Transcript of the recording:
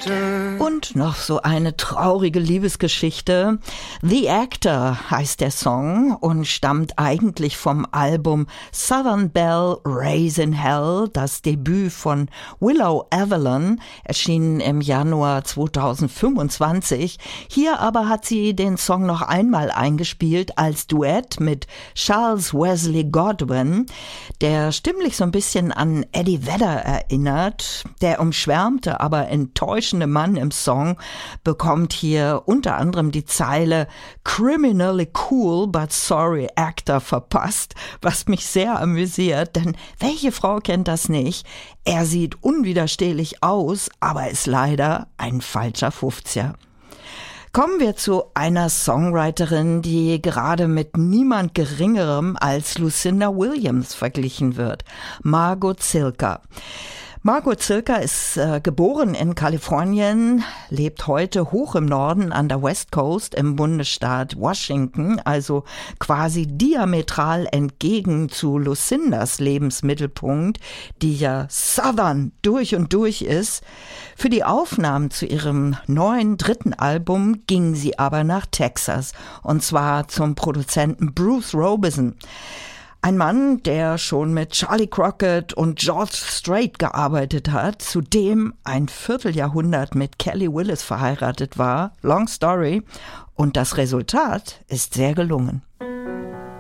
Und noch so eine traurige Liebesgeschichte. The Actor heißt der Song und stammt eigentlich vom Album Southern Belle Raising Hell, das Debüt von Willow Avalon, erschienen im Januar 2025. Hier aber hat sie den Song noch einmal eingespielt als Duett mit Charles Wesley Godwin, der stimmlich so ein bisschen an Eddie Vedder erinnert. Der umschwärmte, aber enttäuschende Mann im Song bekommt hier unter anderem die Zeile "Criminally cool but sorry actor" verpasst, was mich sehr amüsiert, denn welche Frau kennt das nicht? Er sieht unwiderstehlich aus, aber ist leider ein falscher 50er. Kommen wir zu einer Songwriterin, die gerade mit niemand Geringerem als Lucinda Williams verglichen wird, Margot Cilker. Margot Cilker ist geboren in Kalifornien, lebt heute hoch im Norden an der West Coast im Bundesstaat Washington, also quasi diametral entgegen zu Lucindas Lebensmittelpunkt, die ja Southern durch und durch ist. Für die Aufnahmen zu ihrem neuen dritten Album ging sie aber nach Texas, und zwar zum Produzenten Bruce Robison. Ein Mann, der schon mit Charlie Crockett und George Strait gearbeitet hat, zudem ein Vierteljahrhundert mit Kelly Willis verheiratet war. Long story. Und das Resultat ist sehr gelungen.